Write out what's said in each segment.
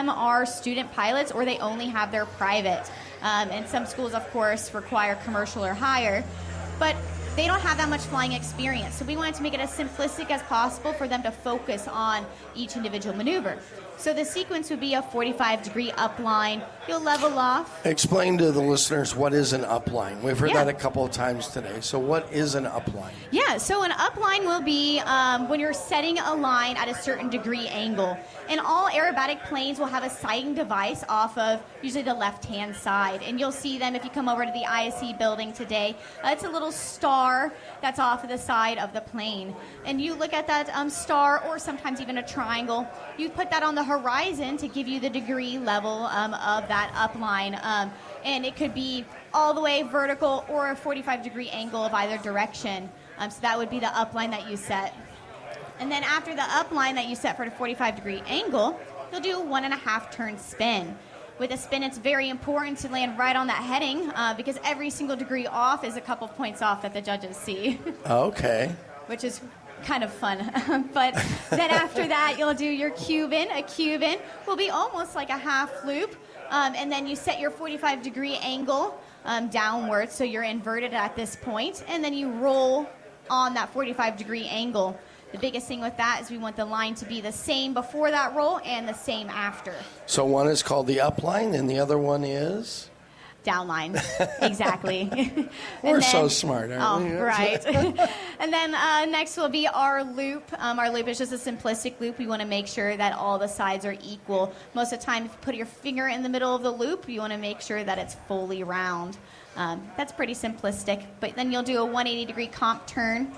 some are student pilots or they only have their private. And some schools, of course, require commercial or higher. But they don't have that much flying experience. So we wanted to make it as simplistic as possible for them to focus on each individual maneuver. So the sequence would be a 45-degree upline. You'll level off. Explain to the listeners what is an upline. We've heard that a couple of times today. So what is an upline? Yeah, so an upline will be when you're setting a line at a certain degree angle. And all aerobatic planes will have a sighting device off of usually the left-hand side. And you'll see them if you come over to the ISE building today. It's a little star that's off of the side of the plane. And you look at that star, or sometimes even a triangle. You put that on the horizon to give you the degree level of that upline. And it could be all the way vertical or a 45-degree angle of either direction. So that would be the upline that you set. And then after the upline that you set for the 45-degree angle, you'll do a 1.5 turn spin. With a spin, it's very important to land right on that heading because every single degree off is a couple points off that the judges see. Okay. Which is kind of fun. But then after that, you'll do your Cuban. A Cuban will be almost like a half loop. And then you set your 45-degree angle downwards, so you're inverted at this point. And then you roll on that 45-degree angle. The biggest thing with that is we want the line to be the same before that roll and the same after. So one is called the upline, and the other one is? Downline. Exactly. We're so smart, aren't we? Right. And then next will be our loop. Our loop is just a simplistic loop. We want to make sure that all the sides are equal. Most of the time, if you put your finger in the middle of the loop, you want to make sure that it's fully round. That's pretty simplistic. But then you'll do a 180-degree comp turn.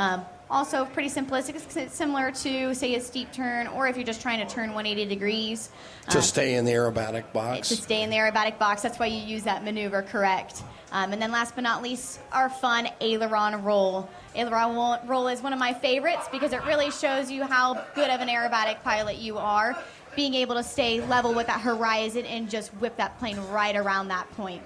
Also pretty simplistic. It's similar to, say, a steep turn, or if you're just trying to turn 180 degrees. To stay in the aerobatic box. To stay in the aerobatic box. That's why you use that maneuver, correct. And then last but not least, our fun aileron roll. Aileron roll is one of my favorites because it really shows you how good of an aerobatic pilot you are, being able to stay level with that horizon and just whip that plane right around that point.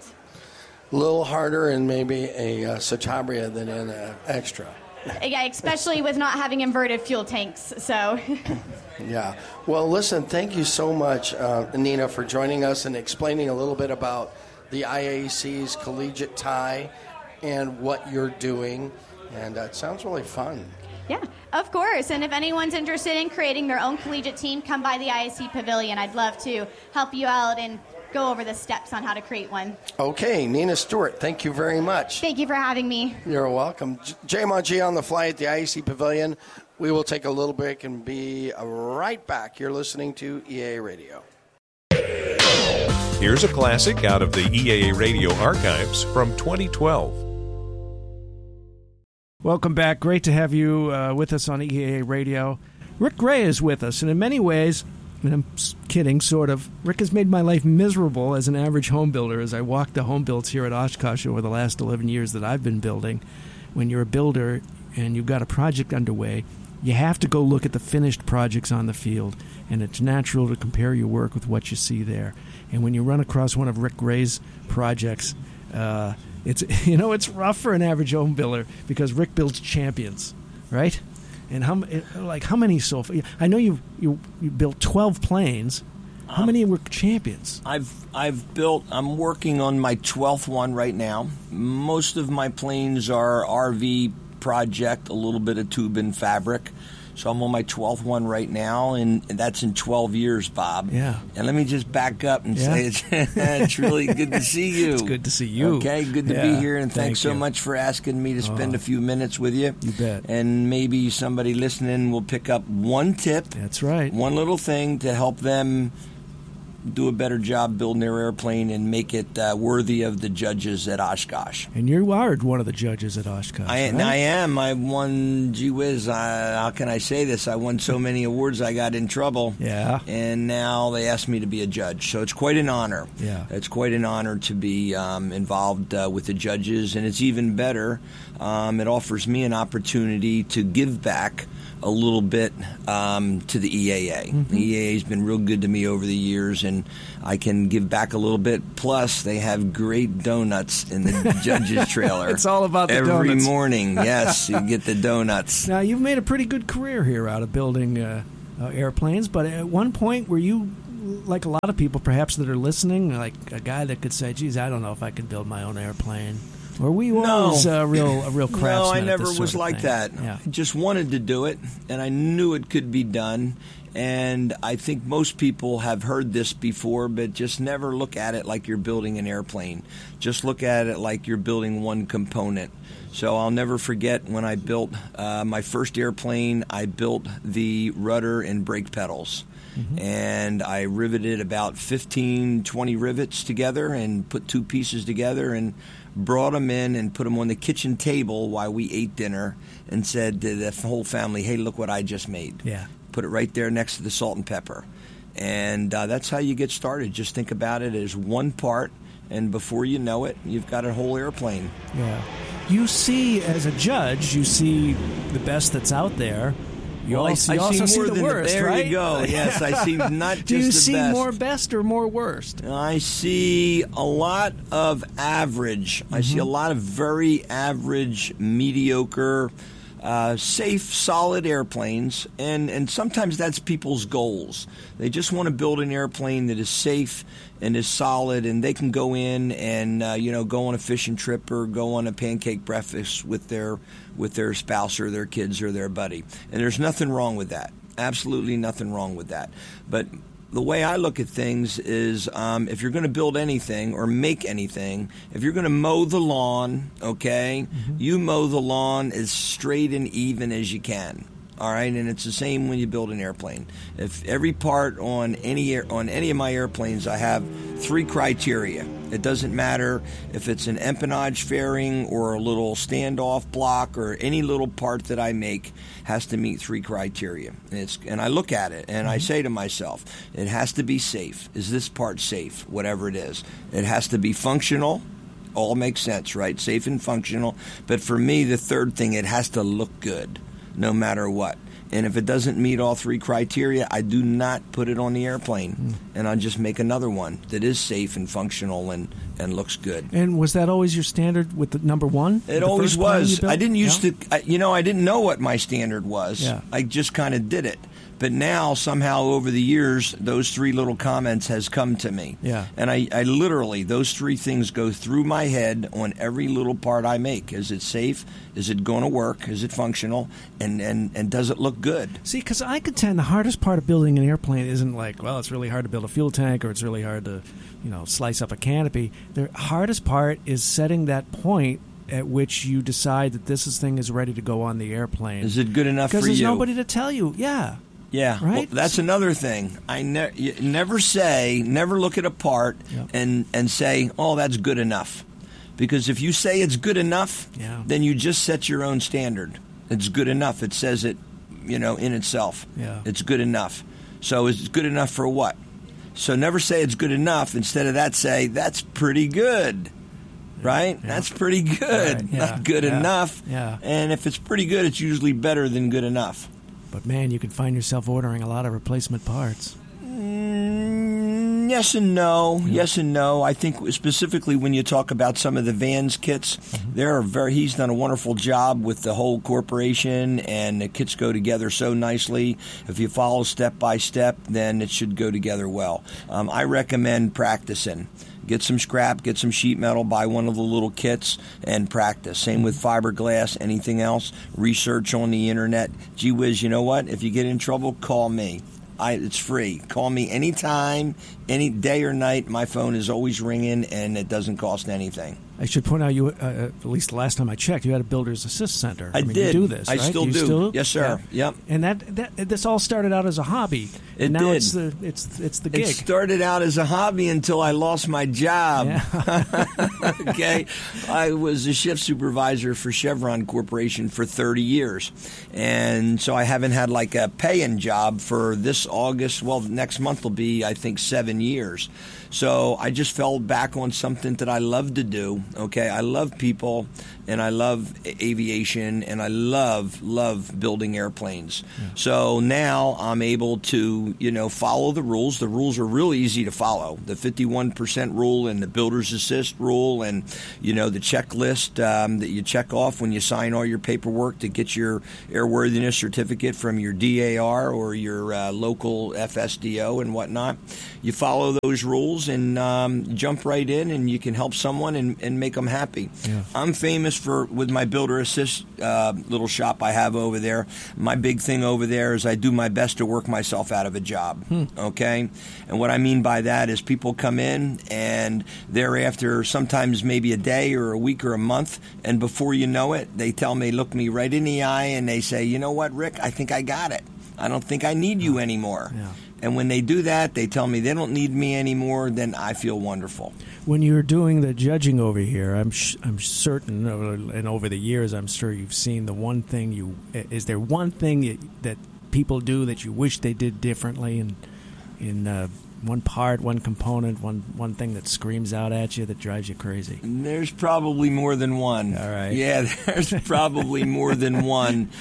A little harder in maybe a Citabria than in an extra. Yeah, especially with not having inverted fuel tanks. So. Yeah. Well, listen, thank you so much, Nina, for joining us and explaining a little bit about the IAC's collegiate tie and what you're doing. And it sounds really fun. Yeah, of course. And if anyone's interested in creating their own collegiate team, come by the IAC Pavilion. I'd love to help you out and go over the steps on how to create one. Okay, Nina Stewart, thank you very much. Thank you for having me. You're welcome. Jay Monchi on the fly at the IAC Pavilion. We will take a little break and be right back. You're listening to EAA Radio. Here's a classic out of the EAA Radio archives from 2012. Welcome back. Great to have you with us on EAA Radio. Rick Gray is with us, and in many ways, and I'm kidding, sort of, Rick has made my life miserable as an average home builder as I walk the home builds here at Oshkosh over the last 11 years that I've been building. When you're a builder and you've got a project underway, you have to go look at the finished projects on the field, and it's natural to compare your work with what you see there. And when you run across one of Rick Gray's projects, it's rough for an average home builder because Rick builds champions, right? And how many so far? I know you built 12 planes. How many were champions? I'm working on my 12th one right now. Most of my planes are RV project, a little bit of tube and fabric. So I'm on my 12th one right now, and that's in 12 years, Bob. Yeah. And let me just back up and say it's really good to see you. It's good to see you. Okay, good to be here, and thanks so much for asking me to spend a few minutes with you. You bet. And maybe somebody listening will pick up one tip. That's right. One little thing to help them do a better job building their airplane and make it worthy of the judges at Oshkosh. And you are one of the judges at Oshkosh, right? I am. I won, gee whiz, how can I say this? I won so many awards I got in trouble. Yeah. And now they asked me to be a judge. So it's quite an honor. Yeah. It's quite an honor to be involved with the judges. And it's even better. It offers me an opportunity to give back a little bit to the EAA. Mm-hmm. The EAA has been real good to me over the years, and I can give back a little bit. Plus, they have great donuts in the judges' trailer. It's all about the donuts. Every morning, yes, you get the donuts. Now, you've made a pretty good career here out of building airplanes, but at one point, were you like a lot of people perhaps that are listening, like a guy that could say, geez, I don't know if I could build my own airplane? Or were you always a real craftsman? No, I at never this was sort of like thing? that. Yeah. I just wanted to do it, and I knew it could be done. And I think most people have heard this before, but just never look at it like you're building an airplane. Just look at it like you're building one component. So I'll never forget when I built my first airplane, I built the rudder and brake pedals. And I riveted about 15, 20 rivets together and put two pieces together and brought them in and put them on the kitchen table while we ate dinner and said to the whole family, hey, look what I just made. Yeah. Put it right there next to the salt and pepper. And that's how you get started. Just think about it as one part, and before you know it, you've got a whole airplane. Yeah. You see, as a judge, you see the best that's out there. You Well, also, I you also see more see the than worst, there right? you go. Yes, I see not just Do you the see best. more best or more worst? I see a lot of average. I see a lot of very average, mediocre, safe, solid airplanes, and sometimes that's people's goals. They just want to build an airplane that is safe and is solid, and they can go in and go on a fishing trip or go on a pancake breakfast with their spouse or their kids or their buddy. And there's nothing wrong with that. Absolutely nothing wrong with that. But the way I look at things is if you're going to build anything or make anything, if you're going to mow the lawn, okay, you mow the lawn as straight and even as you can. All right, and it's the same when you build an airplane. If every part on any of my airplanes, I have 3 criteria. It doesn't matter if it's an empennage fairing or a little standoff block or any little part that I make has to meet 3 criteria. And I look at it and I say to myself, it has to be safe. Is this part safe? Whatever it is. It has to be functional. All makes sense, right? Safe and functional. But for me, the third thing, it has to look good. No matter what. And if it doesn't meet all 3 criteria, I do not put it on the airplane. And I'll just make another one that is safe and functional and looks good. And was that always your standard with the number one? It The always first plane you was. built? I didn't used Yeah? to, I didn't know what my standard was. Yeah. I just kind of did it. But now, somehow, over the years, those 3 little comments has come to me. Yeah. And I literally, those 3 things go through my head on every little part I make. Is it safe? Is it going to work? Is it functional? And does it look good? See, because I contend the hardest part of building an airplane isn't like, well, it's really hard to build a fuel tank or it's really hard to, slice up a canopy. The hardest part is setting that point at which you decide that this thing is ready to go on the airplane. Is it good enough for you? Because there's nobody to tell you. Yeah. Yeah, right? well, that's another thing. You never look at a part and say, oh, that's good enough. Because if you say it's good enough, then you just set your own standard. It's good enough. It says it, in itself. Yeah. It's good enough. So it's good enough for what? So never say it's good enough. Instead of that, say, that's pretty good. Right? Yeah. That's pretty good. Right. Yeah. Not good enough. Yeah. And if it's pretty good, it's usually better than good enough. But, man, you can find yourself ordering a lot of replacement parts. Yes and no. Yes and no. I think specifically when you talk about some of the Vans kits, he's done a wonderful job with the whole corporation, and the kits go together so nicely. If you follow step by step, then it should go together well. I recommend practicing. Get some scrap, get some sheet metal, buy one of the little kits, and practice. Same with fiberglass, anything else. Research on the internet. Gee whiz, you know what? If you get in trouble, call me. It's free. Call me anytime, any day or night. My phone is always ringing, and it doesn't cost anything. I should point out, you at least the last time I checked, you had a Builder's Assist Center. I mean, did. You do this, I right? still you do. Still? Yes, sir. Yeah. Yep. And this all started out as a hobby. It and now did. it's the gig. It started out as a hobby until I lost my job. Yeah. Okay. I was a shift supervisor for Chevron Corporation for 30 years. And so I haven't had like a paying job for this August. Well, next month will be, I think, 7 10 years. So I just fell back on something that I love to do. Okay, I love people, and I love aviation, and I love building airplanes. Yeah. So now I'm able to, follow the rules. The rules are really easy to follow. The 51% rule and the builder's assist rule, and the checklist that you check off when you sign all your paperwork to get your airworthiness certificate from your DAR or your local FSDO and whatnot. You follow those rules and jump right in, and you can help someone and make them happy. Yeah. I'm famous with my Builder Assist little shop I have over there. My big thing over there is I do my best to work myself out of a job, okay? And what I mean by that is people come in, and thereafter sometimes maybe a day or a week or a month, and before you know it, they tell me, look me right in the eye, and they say, you know what, Rick, I think I got it. I don't think I need you anymore. Yeah. And when they do that, they tell me they don't need me anymore, then I feel wonderful. When you're doing the judging over here, I'm certain, and over the years, I'm sure you've seen the one thing is there one thing that people do that you wish they did differently in one part, one component, one thing that screams out at you that drives you crazy? There's probably more than one. All right. Yeah, there's probably more than one.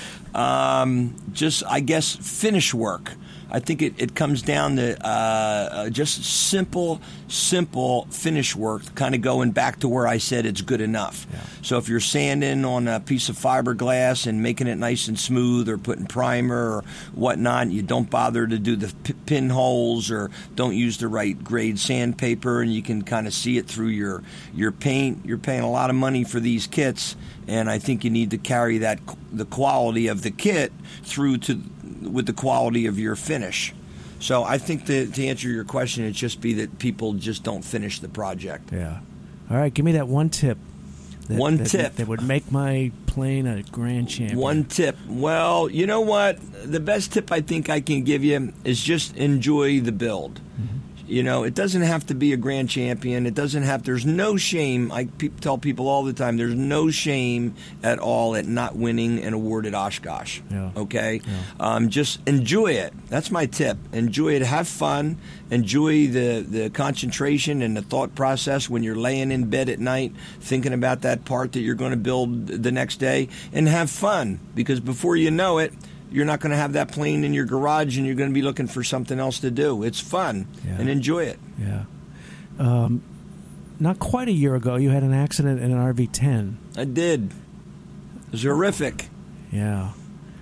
Just, I guess, finish work. I think it comes down to just simple finish work, kind of going back to where I said it's good enough. Yeah. So if you're sanding on a piece of fiberglass and making it nice and smooth, or putting primer or whatnot, you don't bother to do the pinholes or don't use the right grade sandpaper, and you can kind of see it through your paint. You're paying a lot of money for these kits, and I think you need to carry the quality of the kit through with the quality of your finish. So I think to answer your question, it'd just be that people just don't finish the project. Yeah. All right, give me that one tip. That would make my plane a grand champion. One tip. Well, you know what? The best tip I think I can give you is just enjoy the build. Mm-hmm. It doesn't have to be a grand champion. There's no shame. I tell people all the time, there's no shame at all at not winning an award at Oshkosh. Yeah. Okay? Yeah. Just enjoy it. That's my tip. Enjoy it. Have fun. Enjoy the concentration and the thought process when you're laying in bed at night thinking about that part that you're going to build the next day. And have fun, because before you know it, you're not going to have that plane in your garage, and you're going to be looking for something else to do. It's fun, and enjoy it. Yeah. Not quite a year ago, you had an accident in an RV-10. I did. It was horrific. Yeah.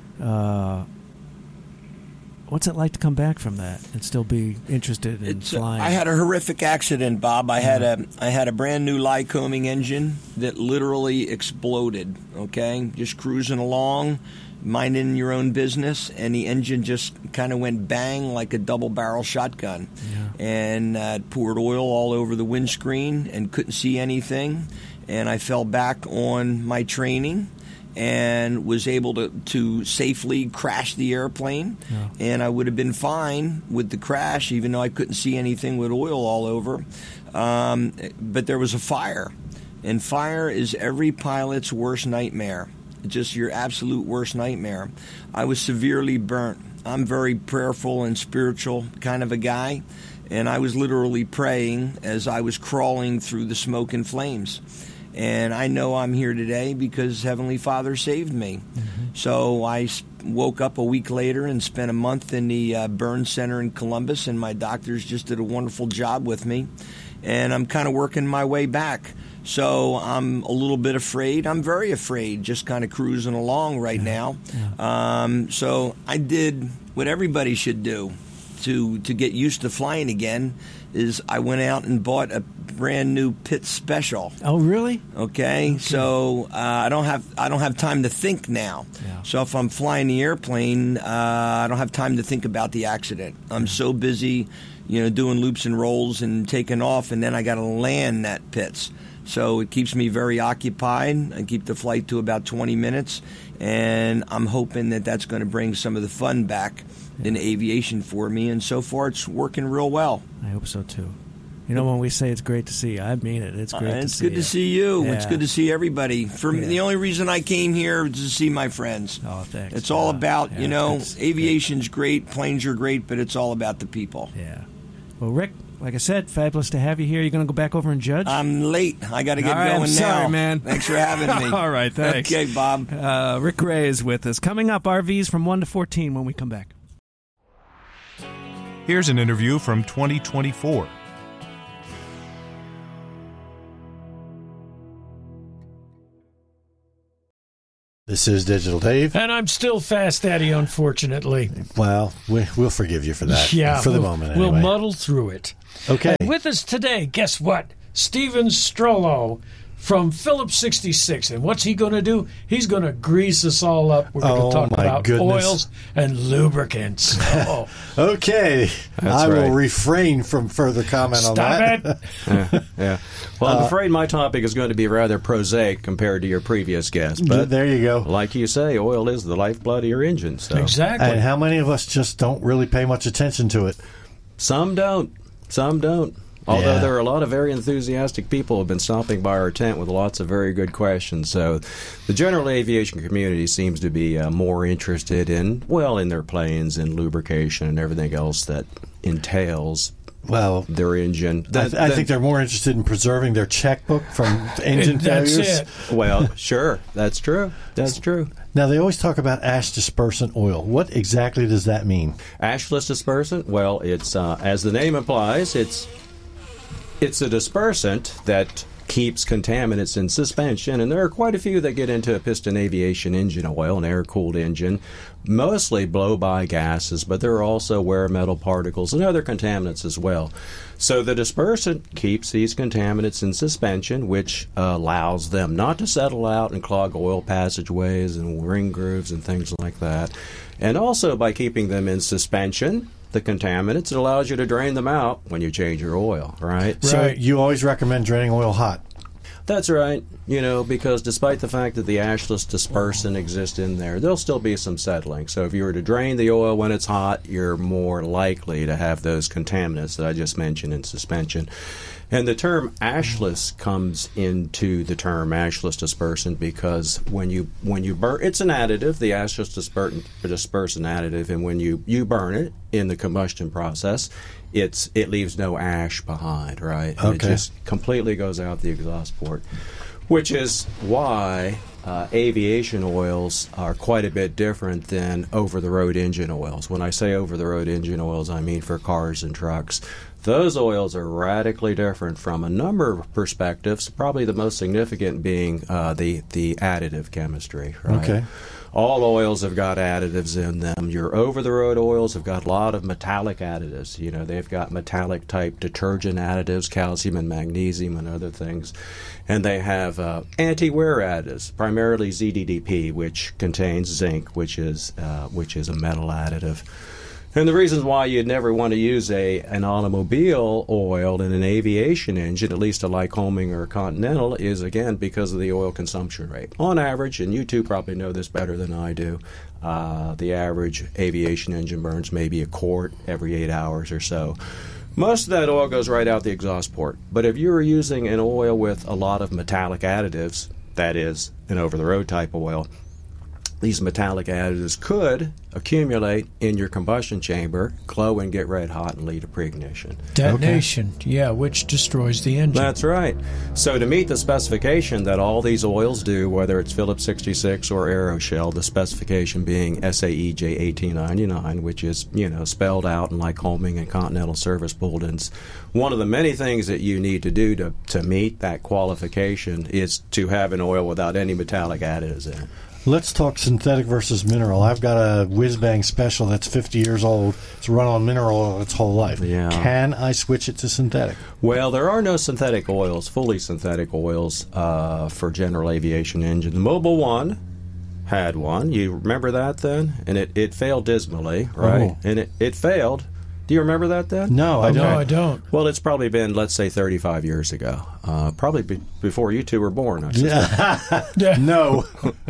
What's it like to come back from that and still be interested in flying? I had a horrific accident, Bob. I had a brand new Lycoming engine that literally exploded. Okay, just cruising along, minding your own business, and the engine just kind of went bang like a double-barrel shotgun. Yeah. And poured oil all over the windscreen and couldn't see anything. And I fell back on my training and was able to safely crash the airplane. Yeah. And I would have been fine with the crash, even though I couldn't see anything with oil all over. But there was a fire. And fire is every pilot's worst nightmare. Just your absolute worst nightmare. I was severely burnt. I'm very prayerful and spiritual kind of a guy, and I was literally praying as I was crawling through the smoke and flames. And I know I'm here today because Heavenly Father saved me. Mm-hmm. So I woke up a week later and spent a month in the burn center in Columbus, and my doctors just did a wonderful job with me. And I'm kind of working my way back. So I'm a little bit afraid. I'm very afraid, just kind of cruising along right now. Yeah. So I did what everybody should do to get used to flying again, is I went out and bought a brand new Pitts Special. Oh, really? Okay. So I don't have time to think now. Yeah. So if I'm flying the airplane, I don't have time to think about the accident. I'm so busy, doing loops and rolls and taking off, and then I got to land that Pitts. So it keeps me very occupied. I keep the flight to about 20 minutes, and I'm hoping that that's going to bring some of the fun back in aviation for me, and so far it's working real well. I hope so, too. When we say it's great to see you, I mean it. It's great to see you. It's good to see you. Yeah. It's good to see everybody. The only reason I came here is to see my friends. Oh, thanks. It's all about, aviation's great, planes are great, but it's all about the people. Yeah. Well, Rick, like I said, fabulous to have you here. You're going to go back over and judge? I'm late. I got to get All right, going I'm now. sorry, man. Thanks for having me. All right, thanks. Okay, Bob. Rick Gray is with us. Coming up, RVs from 1 to 14 when we come back. Here's an interview from 2024. This is Digital Dave. And I'm still Fast Daddy, unfortunately. Well, we'll forgive you for that. Yeah, for the moment, anyway. We'll muddle through it. Okay. And with us today, guess what? Steven Strollo from Phillips 66. And what's he going to do? He's going to grease us all up. We're going to talk about goodness. oils and lubricants. Oh. Okay. I right. will refrain from further comment on that. Stop it. Yeah. Well, I'm afraid my topic is going to be rather prosaic compared to your previous guest. But there you go. like you say, oil is the lifeblood of your engine. So. Exactly. And how many of us just don't really pay much attention to it? Some don't. Some don't. Although Yeah. there are a lot of very enthusiastic people who have been stopping by our tent with lots of very good questions. So the general aviation community seems to be more interested in their planes and lubrication and everything else that entails their engine. I think they're more interested in preserving their checkbook from engine That's failures. it. Well, sure. That's true. That's true. Now, they always talk about ash dispersant oil. What exactly does that mean? Ashless dispersant? Well, it's as the name implies, it's a dispersant that keeps contaminants in suspension, and there are quite a few that get into a piston aviation engine oil, an air-cooled engine, mostly blow-by gases, but there are also wear metal particles and other contaminants as well. So the dispersant keeps these contaminants in suspension, which allows them not to settle out and clog oil passageways and ring grooves and things like that. And also by keeping them in suspension, the contaminants, it allows you to drain them out when you change your oil, right? So you always recommend draining oil hot. That's right. Because despite the fact that the ashless dispersant exists in there, there'll still be some settling. So if you were to drain the oil when it's hot, you're more likely to have those contaminants that I just mentioned in suspension. And the term ashless comes into the term ashless dispersant because when you burn, it's an additive, the ashless dispersant additive, and when you burn it in the combustion process, it leaves no ash behind, right? And it just completely goes out the exhaust port, which is why aviation oils are quite a bit different than over-the-road engine oils. When I say over-the-road engine oils, I mean for cars and trucks. Those oils are radically different from a number of perspectives, probably the most significant being the additive chemistry, right? Okay. All oils have got additives in them. Your over-the-road oils have got a lot of metallic additives. They've got metallic-type detergent additives, calcium and magnesium and other things. And they have anti-wear additives, primarily ZDDP, which contains zinc, which is a metal additive. And the reasons why you'd never want to use an automobile oil in an aviation engine, at least a Lycoming or a Continental, is, again, because of the oil consumption rate. On average, and you two probably know this better than I do, the average aviation engine burns maybe a quart every 8 hours or so. Most of that oil goes right out the exhaust port. But if you were using an oil with a lot of metallic additives, that is, an over-the-road type oil, these metallic additives could accumulate in your combustion chamber, glow and get red hot and lead to pre-ignition. Detonation, which destroys the engine. That's right. So to meet the specification that all these oils do, whether it's Phillips 66 or Aeroshell, the specification being SAE J1899, which is, spelled out in Lycoming and Continental service bulletins, one of the many things that you need to do to meet that qualification is to have an oil without any metallic additives in it. Let's talk synthetic versus mineral. I've got a whiz-bang special that's 50 years old. It's run on mineral oil its whole life. Yeah. Can I switch it to synthetic? Well, there are no synthetic oils, fully synthetic oils, for general aviation engines. The Mobil 1 had one. You remember that then? And it failed dismally, right? Oh. And it failed. Do you remember that then? No, I don't. No, I don't. Well, it's probably been, let's say, 35 years ago. Probably before you two were born, I suspect. No.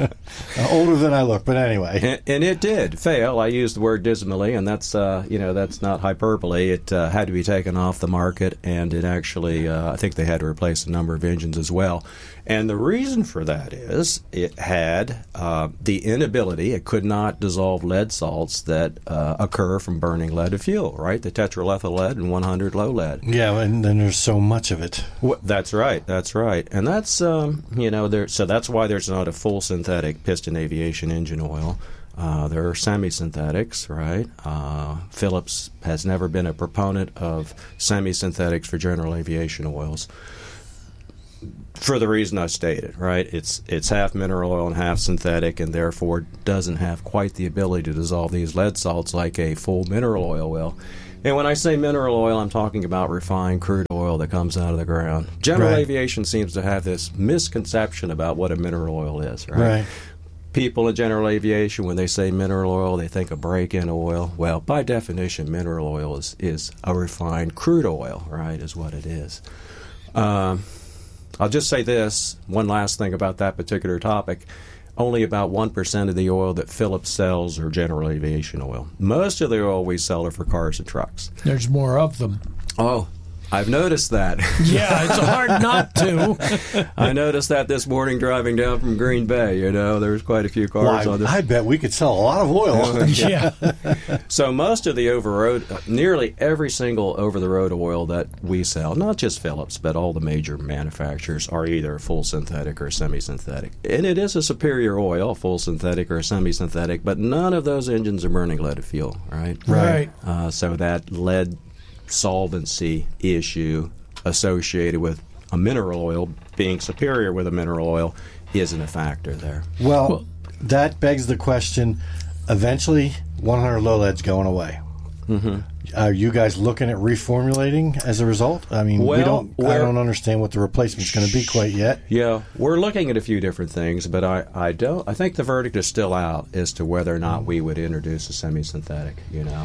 Older than I look, but anyway. And it did fail. I used the word dismally, and that's that's not hyperbole. It had to be taken off the market, and it actually, I think they had to replace a number of engines as well. And the reason for that is it had the inability, it could not dissolve lead salts that occur from burning leaded fuel, right? The tetralethyl lead and 100 low lead. Yeah, and then there's so much of it. That's right. And that's, so that's why there's not a full synthetic piston aviation engine oil. There are semi-synthetics, right? Phillips has never been a proponent of semi-synthetics for general aviation oils for the reason I stated, right? It's half mineral oil and half synthetic, and therefore doesn't have quite the ability to dissolve these lead salts like a full mineral oil will. And when I say mineral oil, I'm talking about refined crude oil that comes out of the ground. General aviation seems to have this misconception about what a mineral oil is, right? People in general aviation, when they say mineral oil, they think of break-in oil. Well, by definition, mineral oil is a refined crude oil, right, is what it is. I'll just say this, one last thing about that particular topic. Only about 1% of the oil that Phillips sells are general aviation oil. Most of the oil we sell are for cars and trucks. There's more of them. Oh, I've noticed that. Yeah, it's hard not to. I noticed that this morning driving down from Green Bay. There's quite a few cars on this. I bet we could sell a lot of oil. Yeah. So most of the over-road, nearly every single over-the-road oil that we sell, not just Phillips, but all the major manufacturers, are either full synthetic or semi-synthetic. And it is a superior oil, full synthetic or semi-synthetic, but none of those engines are burning leaded fuel, right? Right. So that lead solvency issue associated with a mineral oil being superior with a mineral oil isn't a factor there. Well, that begs the question, eventually 100 low lead's going away. Mm-hmm. Are you guys looking at reformulating as a result? I mean, I don't understand what the replacement's going to be quite yet. Yeah, we're looking at a few different things, but I think the verdict is still out as to whether or not we would introduce a semi-synthetic,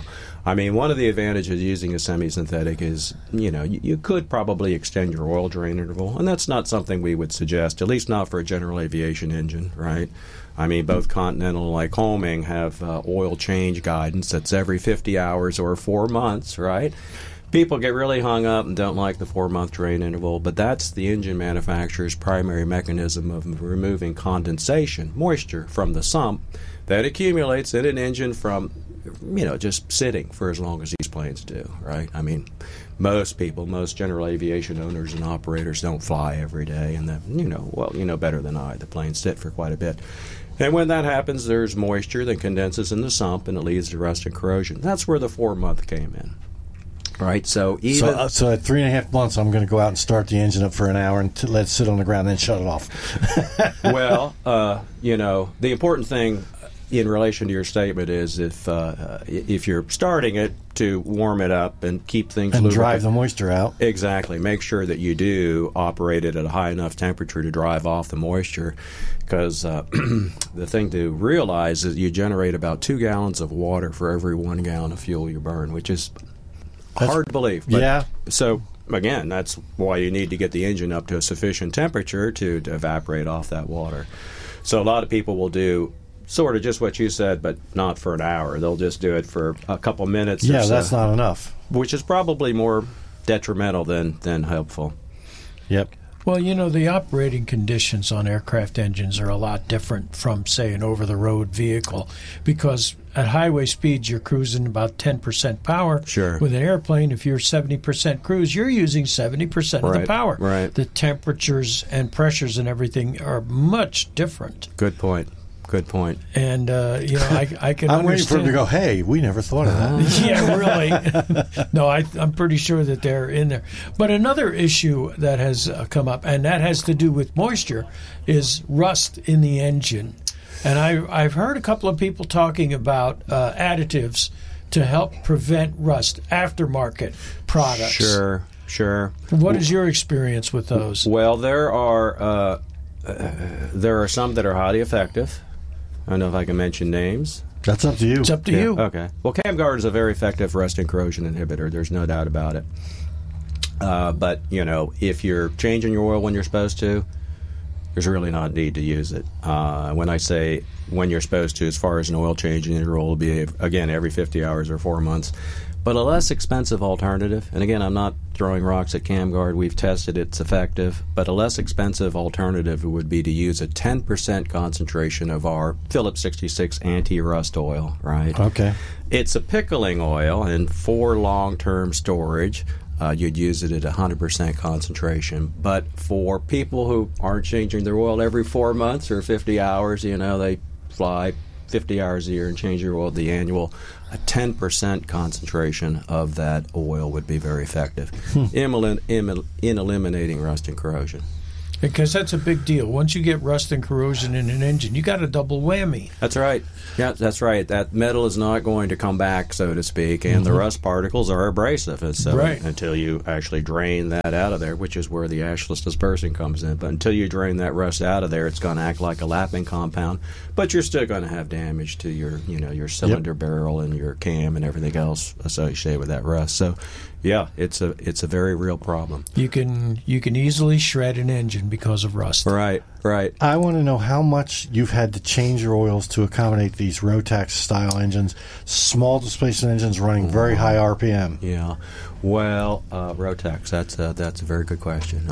I mean, one of the advantages of using a semi-synthetic is, you could probably extend your oil drain interval, and that's not something we would suggest, at least not for a general aviation engine, right? I mean, both Continental and Lycoming have oil change guidance that's every 50 hours or 4 months, right? People get really hung up and don't like the 4-month drain interval, but that's the engine manufacturer's primary mechanism of removing condensation, moisture from the sump that accumulates in an engine from just sitting for as long as these planes do, right? I mean, most general aviation owners and operators don't fly every day, and better than I, the planes sit for quite a bit. And when that happens, there's moisture that condenses in the sump, and it leads to rust and corrosion. That's where the 4-month came in. Right, so at 3.5 months, I'm going to go out and start the engine up for an hour and let it sit on the ground, and then shut it off. Well, the important thing in relation to your statement is if you're starting it to warm it up and keep things and drive the moisture out. Exactly. Make sure that you do operate it at a high enough temperature to drive off the moisture, because the thing to realize is you generate about 2 gallons of water for every 1 gallon of fuel you burn, which is hard to believe. But, so, again, that's why you need to get the engine up to a sufficient temperature to evaporate off that water. So a lot of people will do sort of just what you said, but not for an hour. They'll just do it for a couple minutes. Yeah, that's not enough. Which is probably more detrimental than helpful. Yep. Well, the operating conditions on aircraft engines are a lot different from, say, an over-the-road vehicle, because at highway speeds you're cruising about 10% power. Sure. With an airplane, if you're 70% cruise, you're using 70% of the power. Right. The temperatures and pressures and everything are much different. Good point. And, I can I'm waiting for him understand. to go, hey, we never thought of that. Yeah, really. No, I'm pretty sure that they're in there. But another issue that has come up, and that has to do with moisture, is rust in the engine. And I've heard a couple of people talking about additives to help prevent rust, aftermarket products. Sure. What is your experience with those? Well, there are some that are highly effective. I don't know if I can mention names. That's up to you. It's up to you. Okay. Well, CamGuard is a very effective rust and corrosion inhibitor. There's no doubt about it. But, if you're changing your oil when you're supposed to, there's really not a need to use it. When I say when you're supposed to, as far as an oil change interval will be, again, every 50 hours or 4 months. But a less expensive alternative, and again, I'm not throwing rocks at CamGuard. We've tested it's effective, but a less expensive alternative would be to use a 10% concentration of our Phillips 66 anti-rust oil, right? Okay. It's a pickling oil, and for long-term storage, you'd use it at 100% concentration. But for people who aren't changing their oil every 4 months or 50 hours, they fly 50 hours a year and change your oil the annual, a 10% concentration of that oil would be very effective in eliminating rust and corrosion. Because that's a big deal. Once you get rust and corrosion in an engine, you got a double whammy. That's right. Yeah, that's right. That metal is not going to come back, so to speak, and the rust particles are abrasive. So until you actually drain that out of there, which is where the ashless dispersing comes in. But until you drain that rust out of there, it's going to act like a lapping compound. But you're still going to have damage to your cylinder barrel and your cam and everything else associated with that rust. So, yeah, it's a very real problem. You can easily shred an engine because of rust. Right. I want to know how much you've had to change your oils to accommodate these Rotax style engines, small displacement engines running very high RPM. Yeah. Well, Rotax, that's a very good question.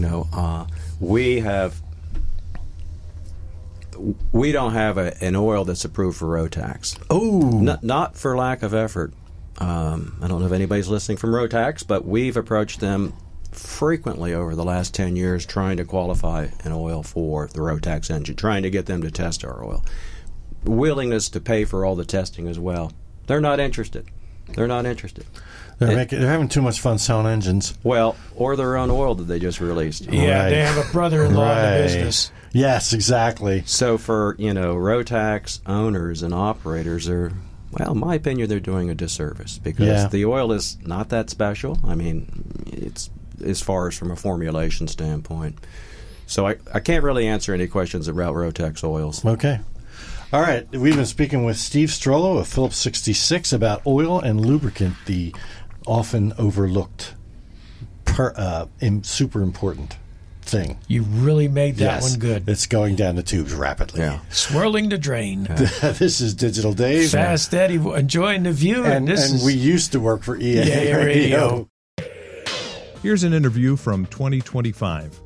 We don't have an oil that's approved for Rotax. Oh, not for lack of effort. I don't know if anybody's listening from Rotax, but we've approached them frequently over the last 10 years trying to qualify an oil for the Rotax engine, trying to get them to test our oil. Willingness to pay for all the testing as well. They're not interested. They're having too much fun selling engines. Well, or their own oil that they just released. Yeah, right. They have a brother-in-law in the business. Yes, exactly. So for, Rotax owners and operators are... Well, in my opinion, they're doing a disservice because the oil is not that special. I mean, it's as far as from a formulation standpoint. So I can't really answer any questions about Rotax oils. Okay. All right. We've been speaking with Steve Strollo of Phillips 66 about oil and lubricant, the often overlooked, super important thing. You really made that one good. It's going down the tubes rapidly. Yeah. Swirling the drain. This is Digital Dave. Fast Eddie, enjoying the view. And we used to work for EAA Radio. Here's an interview from 2025.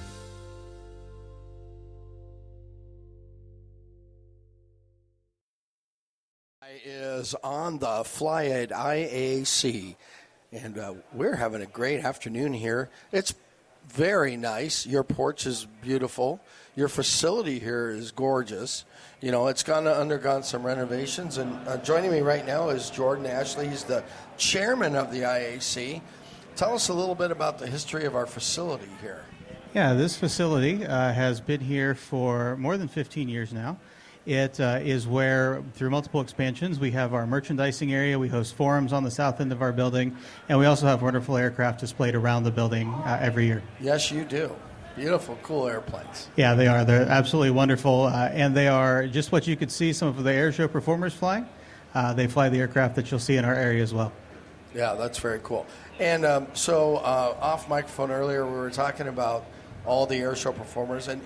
Is on the fly at IAC, and we're having a great afternoon here. It's very nice. Your porch is beautiful. Your facility here is gorgeous. It's undergone some renovations. And joining me right now is Jordan Ashley. He's the chairman of the IAC. Tell us a little bit about the history of our facility here. Yeah, this facility has been here for more than 15 years now. It is where, through multiple expansions, we have our merchandising area. We host forums on the south end of our building, and we also have wonderful aircraft displayed around the building every year. Yes, you do. Beautiful, cool airplanes. Yeah, they are. They're absolutely wonderful, and they are just what you could see some of the air show performers flying. They fly the aircraft that you'll see in our area as well. Yeah, that's very cool. And so off microphone earlier, we were talking about all the air show performers, and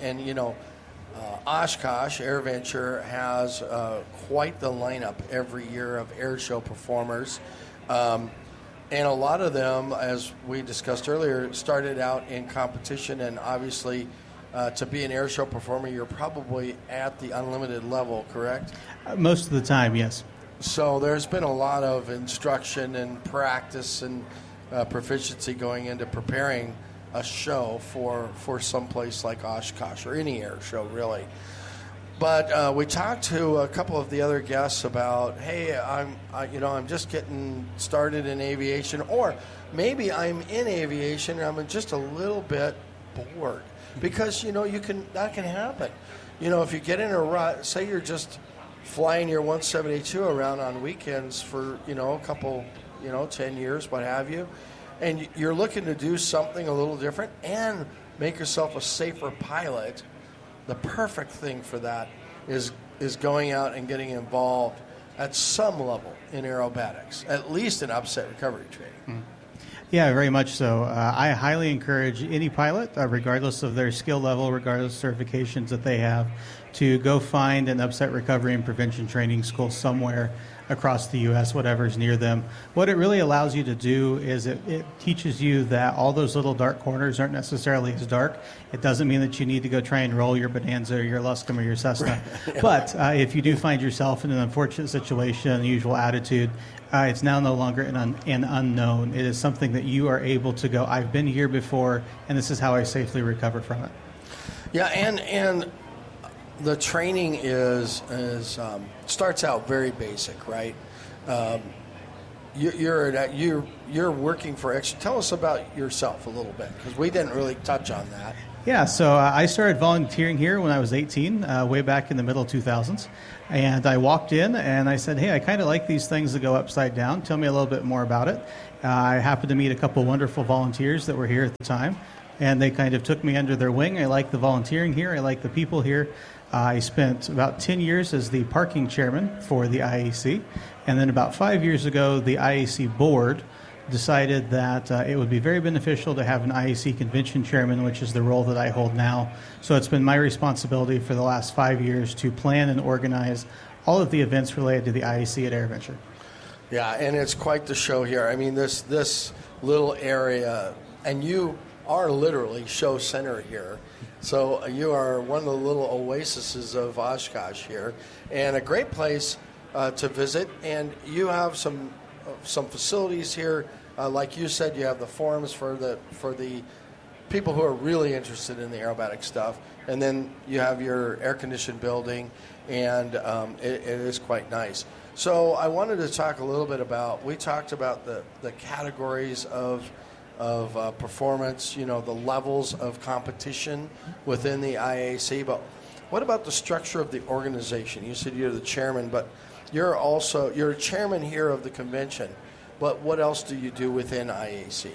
Oshkosh AirVenture has quite the lineup every year of air show performers. And a lot of them, as we discussed earlier, started out in competition. And obviously, to be an air show performer, you're probably at the unlimited level, correct? Most of the time, yes. So there's been a lot of instruction and practice and proficiency going into preparing a show for some place like Oshkosh or any air show, really. But we talked to a couple of the other guests about, hey, I'm just getting started in aviation, or maybe I'm in aviation and I'm just a little bit bored, because that can happen. If you get in a rut, say you're just flying your 172 around on weekends for a couple 10 years, what have you, and you're looking to do something a little different and make yourself a safer pilot, the perfect thing for that is going out and getting involved at some level in aerobatics, at least in upset recovery training. Mm-hmm. Yeah, very much so. I highly encourage any pilot, regardless of their skill level, regardless of certifications that they have, to go find an upset recovery and prevention training school somewhere across the U.S., whatever's near them. What it really allows you to do is it teaches you that all those little dark corners aren't necessarily as dark. It doesn't mean that you need to go try and roll your Bonanza or your Luscombe or your Cessna. But if you do find yourself in an unfortunate situation, unusual attitude, it's now no longer an unknown. It is something that you are able to go, I've been here before, and this is how I safely recover from it. Yeah, and the training is starts out very basic, right? You're working for. Tell us about yourself a little bit, because we didn't really touch on that. Yeah, so I started volunteering here when I was 18, way back in the middle 2000s. And I walked in and I said, hey, I kind of like these things that go upside down. Tell me a little bit more about it. I happened to meet a couple wonderful volunteers that were here at the time, and they kind of took me under their wing. I like the volunteering here. I like the people here. I spent about 10 years as the parking chairman for the IAC. And then about 5 years ago, the IAC board decided that it would be very beneficial to have an IAC convention chairman, which is the role that I hold now. So it's been my responsibility for the last 5 years to plan and organize all of the events related to the IAC at AirVenture. Yeah, and it's quite the show here. I mean, this little area, and you are literally show center here. So you are one of the little oases of Oshkosh here, and a great place to visit. And you have some facilities here. Like you said, you have the forums for the people who are really interested in the aerobatic stuff, and then you have your air-conditioned building, and it is quite nice. So I wanted to talk a little bit about. We talked about the categories of performance, the levels of competition within the IAC. But what about the structure of the organization? You said you're the chairman, but you're a chairman here of the convention. But what else do you do within IAC?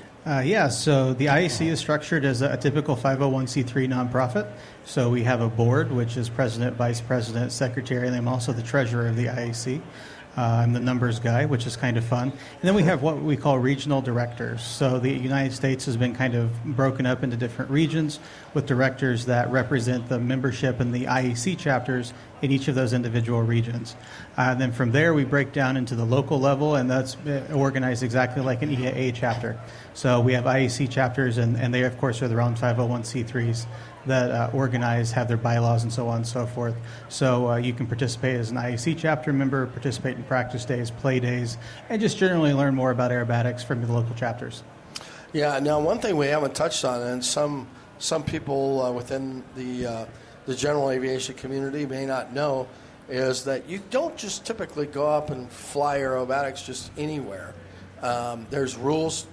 So the IAC is structured as a typical 501c3 nonprofit. So we have a board, which is president, vice president, secretary, and I'm also the treasurer of the IAC. I'm the numbers guy, which is kind of fun. And then we have what we call regional directors. So the United States has been kind of broken up into different regions with directors that represent the membership and the IAC chapters in each of those individual regions. Then from there, we break down into the local level, and that's organized exactly like an EAA chapter. So we have IAC chapters, and they, of course, are their own 501c3s that organize, have their bylaws, and so on and so forth. So you can participate as an IAC chapter member, participate in practice days, play days, and just generally learn more about aerobatics from the local chapters. Yeah, now one thing we haven't touched on, and some people within the general aviation community may not know, is that you don't just typically go up and fly aerobatics just anywhere. There's rules,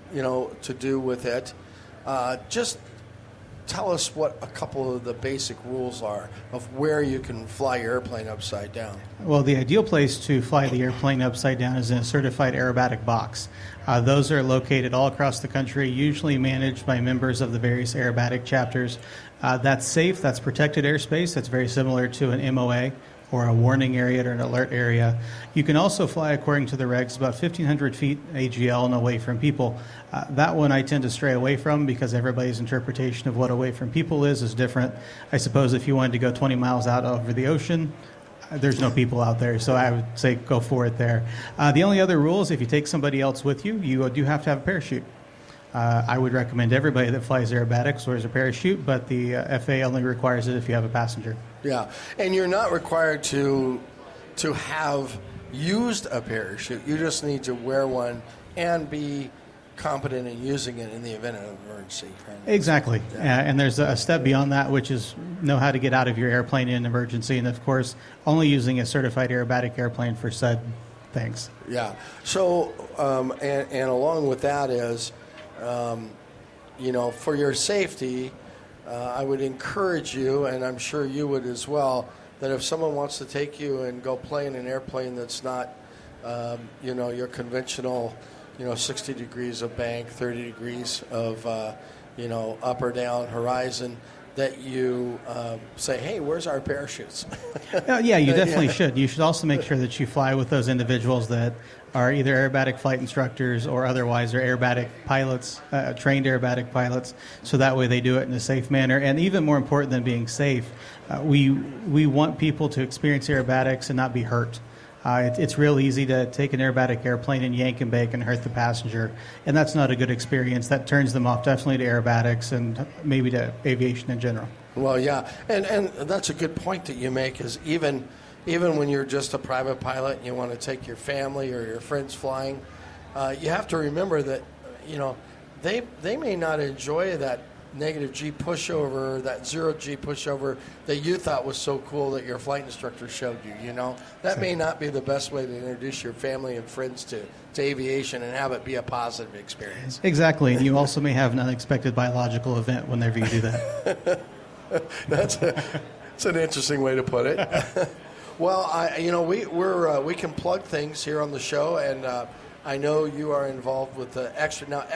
to do with it. Just tell us what a couple of the basic rules are of where you can fly your airplane upside down. Well, the ideal place to fly the airplane upside down is in a certified aerobatic box. Those are located all across the country, usually managed by members of the various aerobatic chapters. That's safe, that's protected airspace, that's very similar to an MOA or a warning area or an alert area. You can also fly according to the regs about 1,500 feet AGL and away from people. That one I tend to stray away from because everybody's interpretation of what away from people is different. I suppose if you wanted to go 20 miles out over the ocean, there's no people out there, so I would say go for it there. The only other rule is if you take somebody else with you, you do have to have a parachute. I would recommend everybody that flies aerobatics wears a parachute, but the FAA only requires it if you have a passenger. Yeah, and you're not required to have used a parachute. You just need to wear one and be competent in using it in the event of an emergency. Exactly. Yeah. And there's a step beyond that, which is know how to get out of your airplane in an emergency, and of course, only using a certified aerobatic airplane for said things. Yeah. So, and along with that is, for your safety, I would encourage you, and I'm sure you would as well, that if someone wants to take you and go play in an airplane that's not, your conventional, 60 degrees of bank, 30 degrees of, up or down horizon, that you say, hey, where's our parachutes? Yeah, you definitely should. You should also make sure that you fly with those individuals that are either aerobatic flight instructors or otherwise are aerobatic pilots, trained aerobatic pilots, so that way they do it in a safe manner. And even more important than being safe, we want people to experience aerobatics and not be hurt. It's real easy to take an aerobatic airplane and yank and bake and hurt the passenger, and that's not a good experience. That turns them off definitely to aerobatics and maybe to aviation in general. Well, yeah, and that's a good point that you make, is even when you're just a private pilot and you want to take your family or your friends flying, you have to remember that, they may not enjoy that negative G pushover, that zero G pushover that you thought was so cool that your flight instructor showed you. That may not be the best way to introduce your family and friends to aviation and have it be a positive experience. Exactly, and you also may have an unexpected biological event whenever you do that. That's an interesting way to put it. Well, we can plug things here on the show, and I know you are involved with the extra. Now,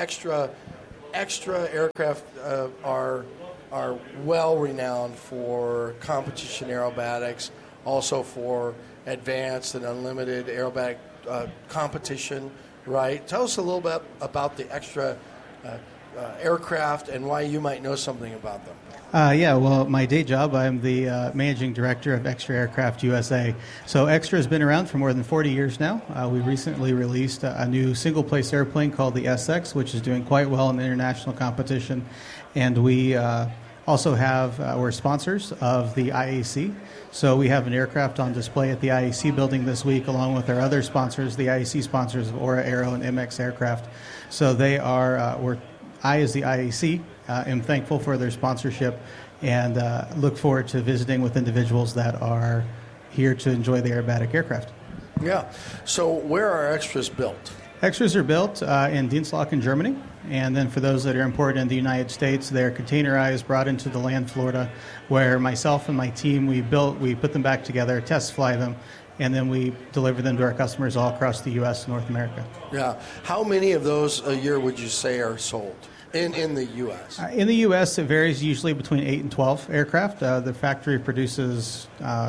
extra aircraft are well renowned for competition aerobatics, also for advanced and unlimited aerobatic competition. Right? Tell us a little bit about the extra aircraft and why you might know something about them. Well, my day job, I'm the managing director of Extra Aircraft USA. So Extra has been around for more than 40 years now. We recently released a new single-place airplane called the SX, which is doing quite well in the international competition. And we also we're sponsors of the IAC. So we have an aircraft on display at the IAC building this week, along with our other sponsors, the IAC sponsors of Aura Aero and MX Aircraft. So they are, I, as the IAC, am thankful for their sponsorship and look forward to visiting with individuals that are here to enjoy the aerobatic aircraft. Yeah. So where are extras built? Extras are built in Dienstlaken, Germany. And then for those that are imported in the United States, they're containerized, brought into the land, Florida, where myself and my team, we put them back together, test fly them, and then we deliver them to our customers all across the U.S. and North America. Yeah. How many of those a year would you say are sold in the U.S.? In the U.S., it varies usually between 8 and 12 aircraft. The factory produces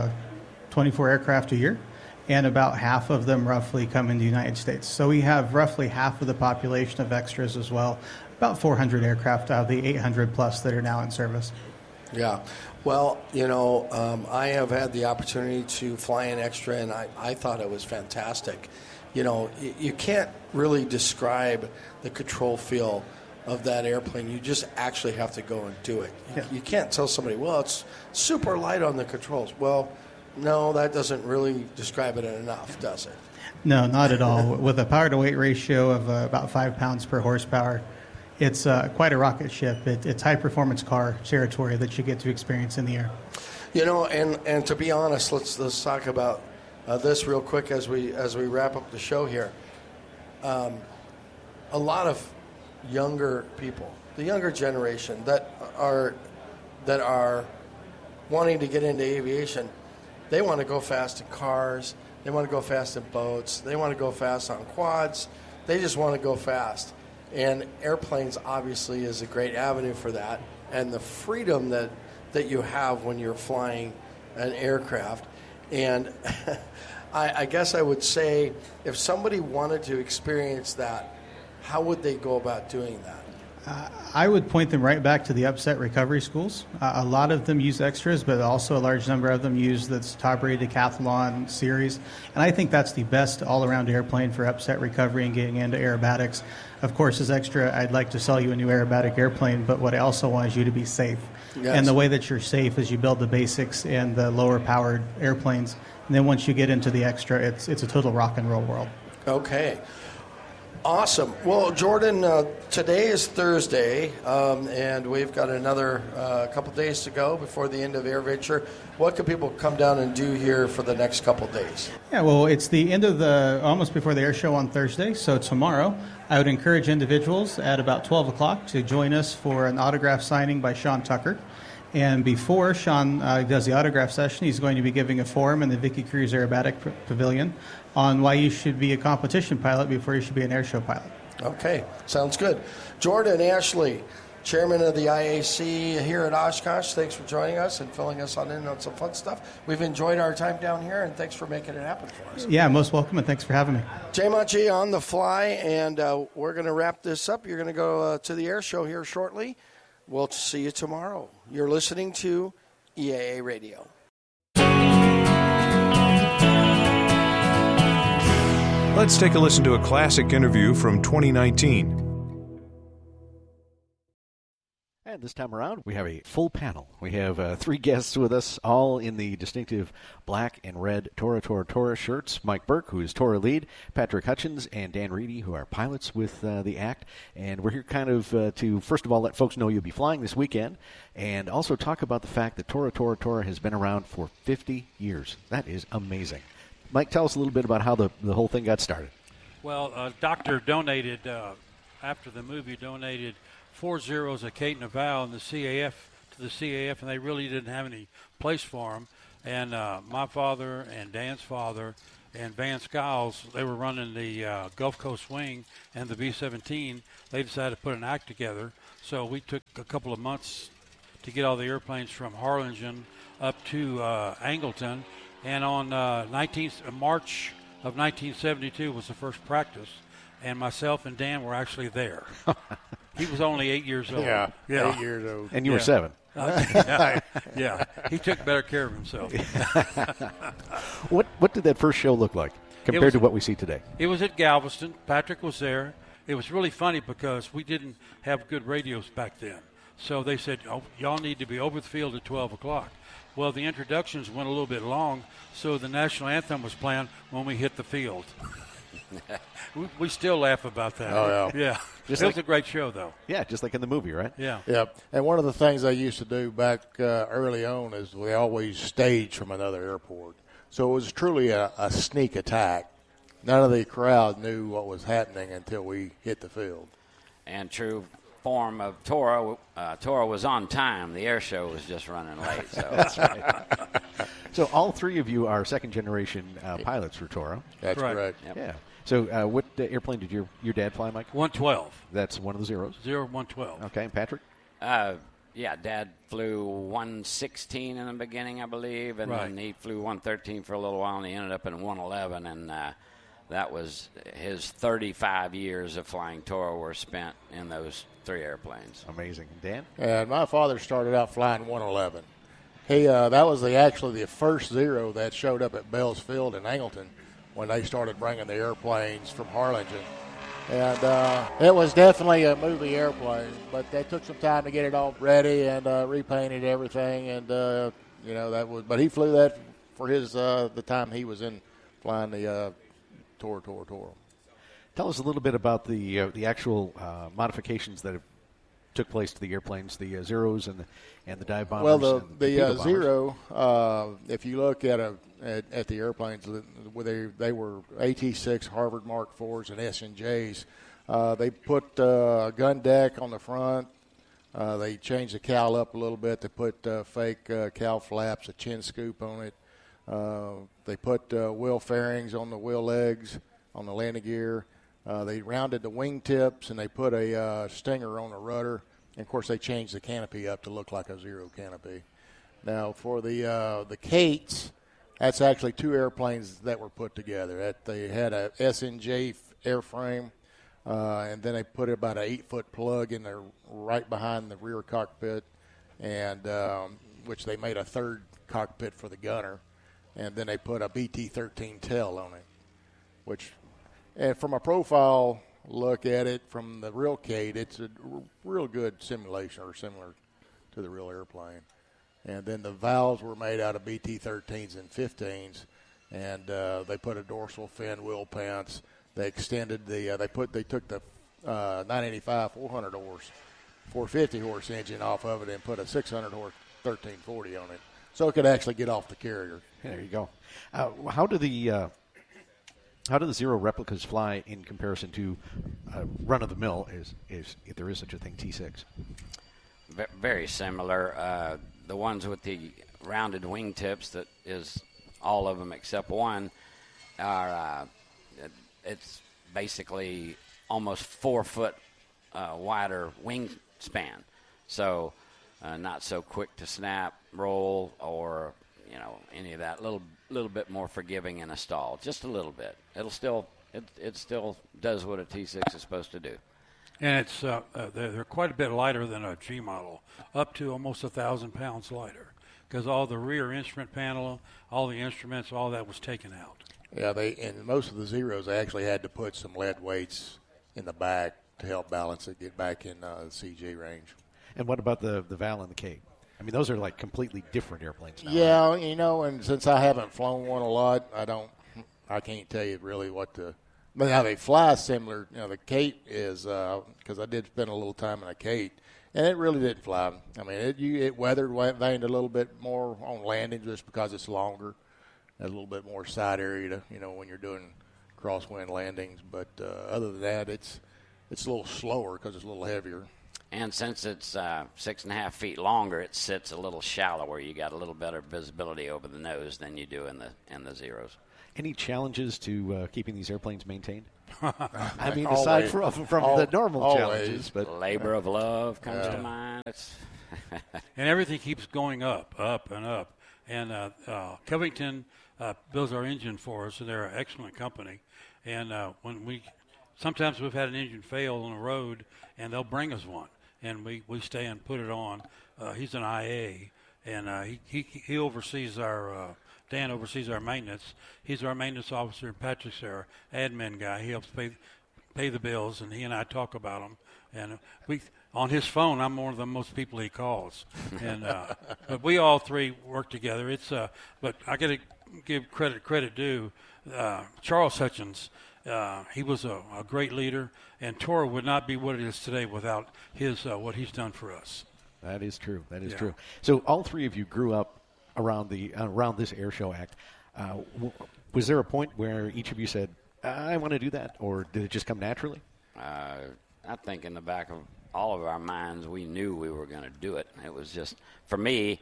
24 aircraft a year, and about half of them roughly come in the United States. So we have roughly half of the population of extras as well, about 400 aircraft out of the 800 plus that are now in service. Yeah. Well, I have had the opportunity to fly an extra, and I thought it was fantastic. You can't really describe the control feel of that airplane. You just actually have to go and do it. You can't tell somebody, well, it's super light on the controls. Well, no, that doesn't really describe it enough, does it? No, not at all. With a power-to-weight ratio of about 5 pounds per horsepower, it's quite a rocket ship. It's high-performance car territory that you get to experience in the air. And to be honest, let's talk about this real quick as we wrap up the show here. A lot of younger people, the younger generation that are wanting to get into aviation, they want to go fast in cars, they want to go fast in boats, they want to go fast on quads, they just want to go fast. And airplanes obviously is a great avenue for that, and the freedom that you have when you're flying an aircraft. And I guess I would say, if somebody wanted to experience that, how would they go about doing that? I would point them right back to the upset recovery schools. A lot of them use extras, but also a large number of them use the top-rated Decathlon series. And I think that's the best all-around airplane for upset recovery and getting into aerobatics. Of course, as extra, I'd like to sell you a new aerobatic airplane, but what I also want is you to be safe. Yes. And the way that you're safe is you build the basics and the lower-powered airplanes. And then once you get into the extra, it's a total rock and roll world. Okay. Awesome. Well, Jordan, today is Thursday, and we've got another couple days to go before the end of AirVenture. What can people come down and do here for the next couple days? Yeah, well, it's the end of almost before the air show on Thursday, so tomorrow I would encourage individuals at about 12 o'clock to join us for an autograph signing by Sean Tucker. And before Sean does the autograph session, he's going to be giving a forum in the Vicky Cruz Aerobatic Pavilion on why you should be a competition pilot before you should be an airshow pilot. Okay, sounds good. Jordan, Ashley, chairman of the IAC here at Oshkosh. Thanks for joining us and filling us in on some fun stuff. We've enjoyed our time down here, and thanks for making it happen for us. Yeah, most welcome, and thanks for having me. Jay Montgomery on the fly, and we're going to wrap this up. You're going to go to the air show here shortly. We'll see you tomorrow. You're listening to EAA Radio. Let's take a listen to a classic interview from 2019. And this time around, we have a full panel. We have 3 guests with us, all in the distinctive black and red Tora shirts. Mike Burke, who is Tora lead, Patrick Hutchins, and Dan Reedy, who are pilots with the act. And we're here kind of to, first of all, let folks know you'll be flying this weekend, and also talk about the fact that Tora has been around for 50 years. That is amazing. Mike, tell us a little bit about how the whole thing got started. Well, Doctor donated, after the movie, donated 4 Zeros at Caton Naval and the CAF, and they really didn't have any place for them. And my father and Dan's father and Van Skiles, they were running the Gulf Coast Wing and the B-17. They decided to put an act together. So we took a couple of months to get all the airplanes from Harlingen up to Angleton. And on March of 1972 was the first practice, and myself and Dan were actually there. He was only 8 years old. Yeah. 8 years old. And you were 7. Yeah, he took better care of himself. What did that first show look like compared to what we see today? It was at Galveston. Patrick was there. It was really funny because we didn't have good radios back then. So they said, y'all need to be over the field at 12 o'clock. Well, the introductions went a little bit long, so the national anthem was playing when we hit the field. We still laugh about that. Oh, yeah. It was a great show, though. Yeah, just like in the movie, right? Yeah. Yep. And one of the things they used to do back early on is we always staged from another airport. So it was truly a sneak attack. None of the crowd knew what was happening until we hit the field. And true form of Tora was on time. The air show was just running late. So that's right. So all 3 of you are second-generation pilots for Tora. That's correct. Yep. Yeah. So what airplane did your dad fly, Mike? 112. That's one of the Zeros? 112. Okay, and Patrick? Yeah, Dad flew 116 in the beginning, I believe, and then he flew 113 for a little while, and he ended up in 111, and that was his 35 years of flying Tora were spent in those 3 airplanes. Amazing. Dan? And my father started out flying 111. That was actually the first Zero that showed up at Bell's Field in Angleton when they started bringing the airplanes from Harlingen. And it was definitely a movie airplane, but they took some time to get it all ready and repainted everything. And, that was, but he flew that for his, the time he was in flying the Tora. Tell us a little bit about the actual modifications that took place to the airplanes, the Zeros and the dive bombers. Well, the Zero, if you look at the airplanes, they were AT-6 Harvard Mark IVs and S&Js. They put a gun deck on the front. They changed the cowl up a little bit. They put fake cowl flaps, a chin scoop on it. They put wheel fairings on the wheel legs, on the landing gear. They rounded the wing tips, and they put a stinger on the rudder. And, of course, they changed the canopy up to look like a Zero canopy. Now, for the Cates, that's actually 2 airplanes that were put together. They had a S&J airframe, and then they put about an 8-foot plug in there right behind the rear cockpit, and which they made a third cockpit for the gunner. And then they put a BT-13 tail on it, and from a profile look at it from the real Cate, it's a real good simulation or similar to the real airplane. And then the valves were made out of BT-13s and 15s, and they put a dorsal fin, wheel pants. They extended they took the 985 400 horse, 450 horse engine off of it and put a 600 horse 1340 on it, so it could actually get off the carrier. There you go. How do the Zero replicas fly in comparison to run-of-the-mill, if there is such a thing, T6? Very similar. The ones with the rounded wingtips, that is all of them except one, are it's basically almost 4 foot wider wingspan. So not so quick to snap, roll, or any of that. Little bit more forgiving in a stall, just a little bit. It still does what a T6 is supposed to do. And it's they're quite a bit lighter than a G model, up to almost 1,000 pounds lighter, because all the rear instrument panel, all the instruments, all that was taken out. Yeah, and most of the Zeros, they actually had to put some lead weights in the back to help balance it, get back in the CG range. And what about the Val and the Kate? I mean, those are like completely different airplanes now. Yeah, right? And since I haven't flown one a lot, I can't tell you really what to. But now they fly similar. The Kate is because I did spend a little time in a Kate, and it really didn't fly. I mean, it weathered, vaned a little bit more on landing just because it's longer, a little bit more side area to when you're doing crosswind landings. But other than that, it's a little slower because it's a little heavier. And since it's 6.5 feet longer, it sits a little shallower. You got a little better visibility over the nose than you do in the Zeros. Any challenges to keeping these airplanes maintained? I mean, aside from the normal challenges, but labor of love comes to mind. And everything keeps going up and up. And Covington builds our engine for us, and they're an excellent company. And sometimes we've had an engine fail on the road, and they'll bring us one, and we stay and put it on. He's an IA, and he oversees our. Dan oversees our maintenance. He's our maintenance officer, and Patrick's our admin guy. He helps pay the bills, and he and I talk about them. And on his phone, I'm one of the most people he calls. And but we all three work together. But I got to give credit due. Charles Hutchins, he was a great leader, and Toro would not be what it is today without his what he's done for us. That is true. That is true. So all three of you grew up around this Air Show Act. Was there a point where each of you said, I want to do that, or did it just come naturally? I think in the back of all of our minds, we knew we were going to do it. It was just, for me,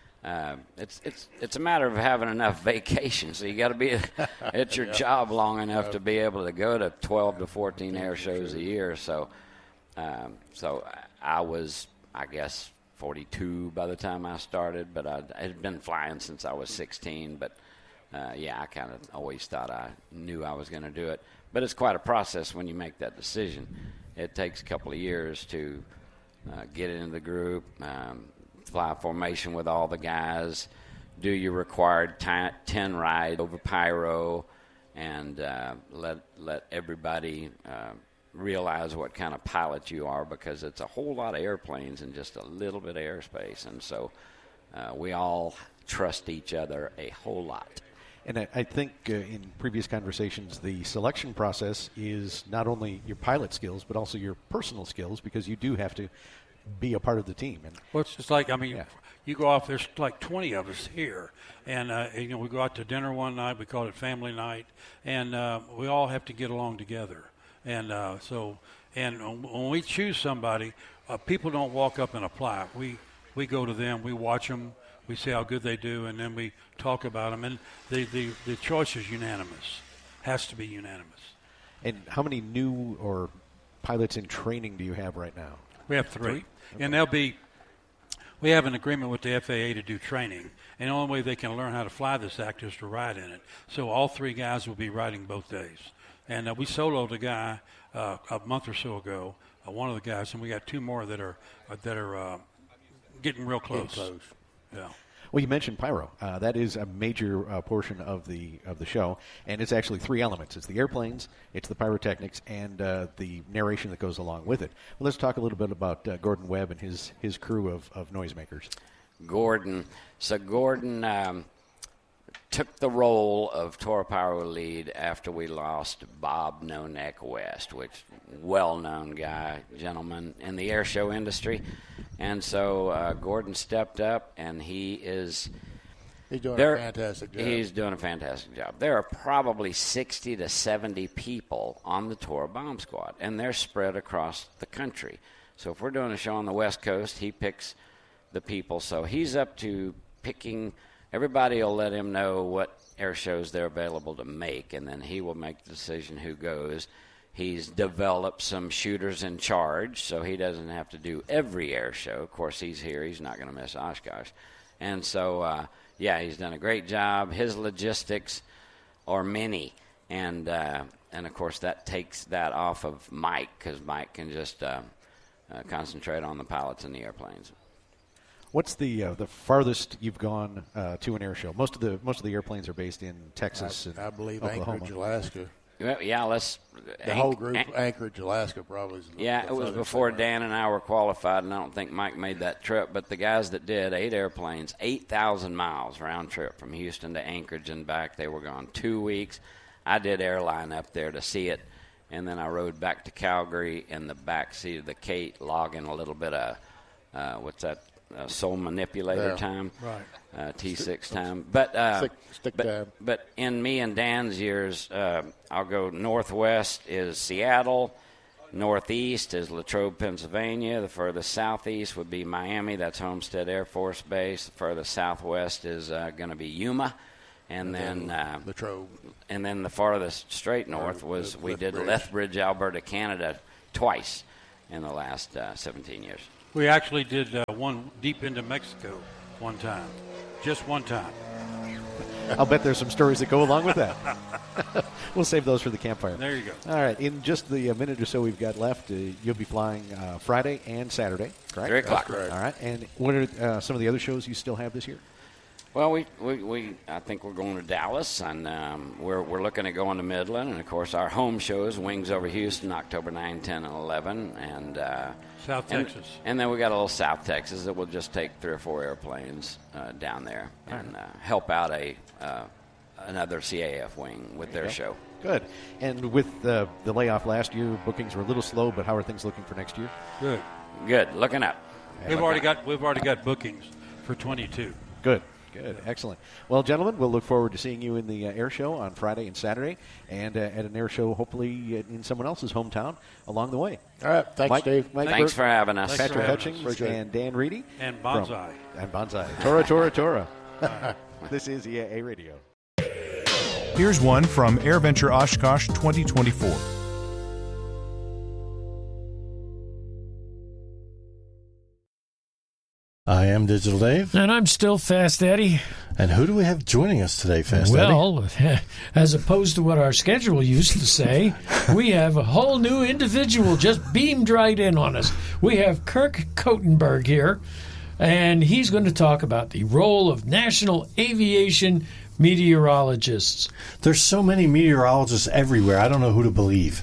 it's a matter of having enough vacation. So you got to be at your job long enough to be able to go to 12 to 14 air shows a year. So I was, I guess, 42 by the time I started, but I had been flying since I was 16. But I kind of always thought I knew I was going to do it. But it's quite a process when you make that decision. It takes a couple of years to get into the group, fly formation with all the guys, do your required 10 ride over pyro, and let everybody realize what kind of pilot you are, because it's a whole lot of airplanes and just a little bit of airspace. And so we all trust each other a whole lot. And I think in previous conversations, the selection process is not only your pilot skills, but also your personal skills, because you do have to be a part of the team. And well, it's just like, you go off, there's like 20 of us here, and we go out to dinner one night, we call it family night, and we all have to get along together. And when we choose somebody, people don't walk up and apply. We go to them, we watch them, we see how good they do, and then we talk about them. And the choice is unanimous, has to be unanimous. And how many new or pilots in training do you have right now? We have three. Okay. And we have an agreement with the FAA to do training. And the only way they can learn how to fly this act is to ride in it. So all three guys will be riding both days. And we soloed a guy a month or so ago, one of the guys, and we got two more that are getting real close. Yeah. Well, you mentioned pyro. That is a major portion of the show, and it's actually three elements. It's the airplanes, it's the pyrotechnics, and the narration that goes along with it. Well, let's talk a little bit about Gordon Webb and his crew of noisemakers. Gordon took the role of Toro Pyro lead after we lost Bob No Neck West, which well-known gentleman in the air show industry. And so Gordon stepped up, and he's doing a fantastic job. He's doing a fantastic job. There are probably 60 to 70 people on the Toro Bomb Squad, and they're spread across the country. So if we're doing a show on the West Coast, he picks the people. So he's up to picking. Everybody will let him know what air shows they're available to make, and then he will make the decision who goes. He's developed some shooters in charge, so he doesn't have to do every air show. Of course, he's here. He's not going to miss Oshkosh. And so, he's done a great job. His logistics are many. And of course, that takes that off of Mike, because Mike can just concentrate on the pilots and the airplanes. What's the farthest you've gone to an air show? Most of the airplanes are based in Texas and I believe Oklahoma. Anchorage, Alaska. Yeah, the whole group, Anchorage, Alaska, probably. It was before Dan and I were qualified, and I don't think Mike made that trip. But the guys that did, 8 airplanes, 8,000 miles round trip from Houston to Anchorage and back. They were gone 2 weeks. I did airline up there to see it, and then I rode back to Calgary in the back seat of the Kate, logging a little bit of soul manipulator time, right? T6 time, but stick time. But in me and Dan's years, I'll go northwest is Seattle, northeast is Latrobe, Pennsylvania. The furthest southeast would be Miami. That's Homestead Air Force Base. The furthest southwest is going to be Yuma, and then Latrobe. And then the farthest straight north was we did Lethbridge, Alberta, Canada, twice in the last 17 years. We actually did one deep into Mexico one time. Just one time. I'll bet there's some stories that go along with that. We'll save those for the campfire. There you go. All right. In just the minute or so we've got left, you'll be flying Friday and Saturday, correct? 3 o'clock. All right. And what are some of the other shows you still have this year? Well, I think we're going to Dallas, and we're looking at going to Midland, and of course our home shows, Wings Over Houston, October 9, 10, and 11, and South Texas. And then we got a little South Texas that we'll just take 3 or 4 airplanes down there and help out another CAF wing with their show. Good. And with the layoff last year, bookings were a little slow, but how are things looking for next year? Good. Looking up. We've already got bookings for 22. Good. Excellent. Well, gentlemen, we'll look forward to seeing you in the air show on Friday and Saturday, and at an air show hopefully in someone else's hometown along the way. All right. Thanks, Steve. Thanks for having us. Patrick Hutchings and Dan Reedy. And Bonsai. Tora. This is EAA Radio. Here's one from AirVenture Oshkosh 2024. I am Digital Dave. And I'm still Fast Eddie. And who do we have joining us today, Fast Eddie? Well, as opposed to what our schedule used to say, we have a whole new individual just beamed right in on us. We have Kirk Kotenberg here, and he's going to talk about the role of national aviation meteorologists. There's so many meteorologists everywhere. I don't know who to believe.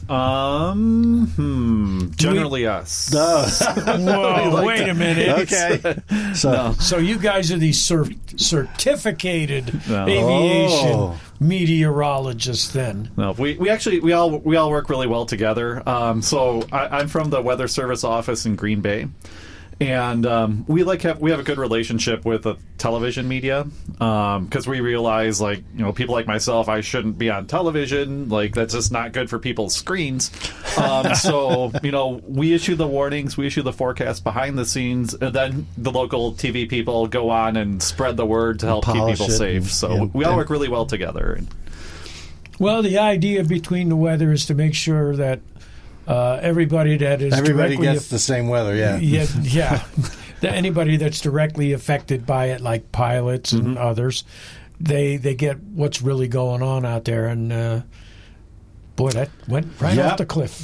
Generally us. Whoa, wait a minute. Okay. So you guys are these certificated aviation meteorologists then? No, we all work really well together. So I'm from the Weather Service office in Green Bay. And we have a good relationship with the television media because we realize, people like myself, I shouldn't be on television. That's just not good for people's screens. So we issue the warnings, we issue the forecast behind the scenes, and then the local TV people go on and spread the word to help keep people safe. So we all work really well together. Well, the idea between the weather is to make sure that everybody gets the same weather. Yeah. Anybody that's directly affected by it, like pilots and others, they get what's really going on out there. And boy, that went right off the cliff.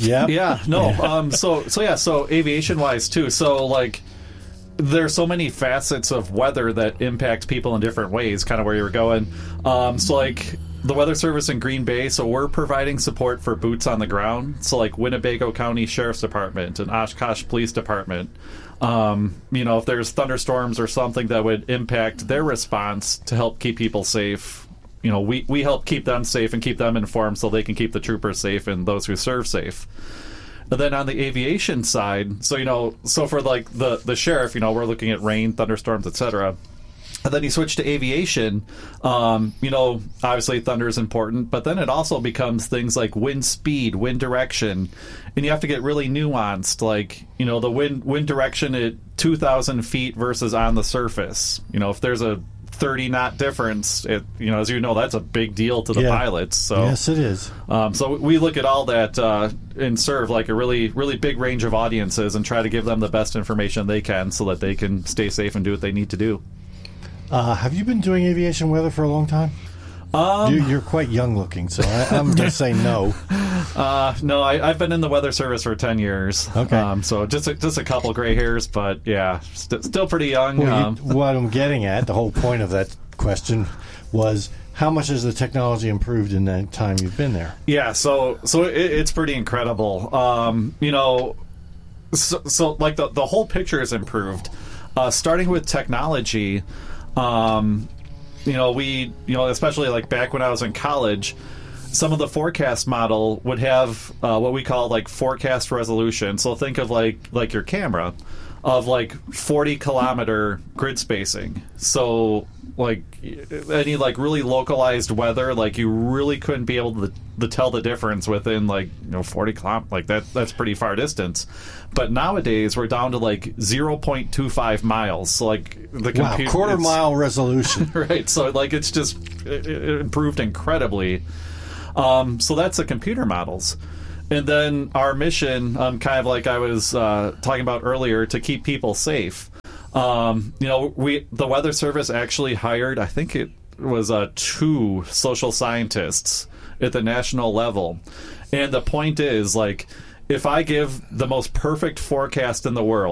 So aviation wise too. So there's so many facets of weather that impact people in different ways. Kind of where you were going. The Weather Service in Green Bay, so we're providing support for boots on the ground. So Winnebago County Sheriff's Department and Oshkosh Police Department. If there's thunderstorms or something that would impact their response to help keep people safe, we help keep them safe and keep them informed so they can keep the troopers safe and those who serve safe. And then on the aviation side, so for the sheriff, we're looking at rain, thunderstorms, etc. And then you switch to aviation, obviously thunder is important, but then it also becomes things like wind speed, wind direction, and you have to get really nuanced, the wind direction at 2,000 feet versus on the surface. If there's a 30-knot difference, as you know, that's a big deal to the pilots. So yes, it is. So we look at all that and serve like a really, really big range of audiences and try to give them the best information they can so that they can stay safe and do what they need to do. Have you been doing aviation weather for a long time? You're quite young looking, so I'm going to say no. No, I've been in the Weather Service for 10 years. Okay. So just a couple gray hairs, but yeah, still pretty young. Well, what I'm getting at, the whole point of that question was, how much has the technology improved in that time you've been there? Yeah, so it's pretty incredible. So like the whole picture has improved. Starting with technology, especially like back when I was in college, some of the forecast model would have what we call like forecast resolution. So think of like your camera of like 40-kilometer grid spacing. So like any like really localized weather, like you really couldn't be able to tell the difference within 40 kilometers. Like that's pretty far distance. But nowadays we're down to like 0.25 miles. So like the computer, quarter-mile resolution. Right. So like it improved incredibly. So that's the computer models. And then our mission, kind of like I was talking about earlier, to keep people safe. The Weather Service actually hired, I think it was 2 social scientists at the national level. And the point is, like, if I give the most perfect forecast in the world,